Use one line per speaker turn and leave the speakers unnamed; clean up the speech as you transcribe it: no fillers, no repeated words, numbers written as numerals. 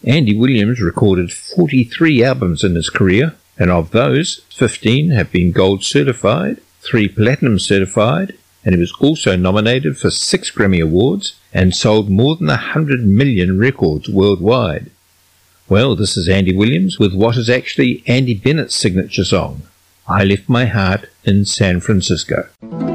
Andy Williams recorded 43 albums in his career, and of those, 15 have been gold certified, 3 platinum certified, and he was also nominated for 6 Grammy Awards and sold more than 100 million records worldwide. Well, this is Andy Williams with what is actually Andy Bennett's signature song, I Left My Heart in San Francisco.